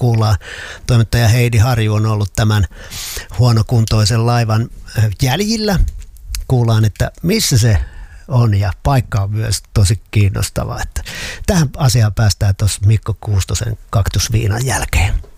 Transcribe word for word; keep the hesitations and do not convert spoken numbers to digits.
kuullaan. Toimittaja Heidi Harju on ollut tämän huonokuntoisen laivan jäljillä. Kuullaan, että missä se on ja paikka on myös tosi kiinnostava. Että tähän asiaan päästään tuossa Mikko Kuustosen kaktusviinan jälkeen.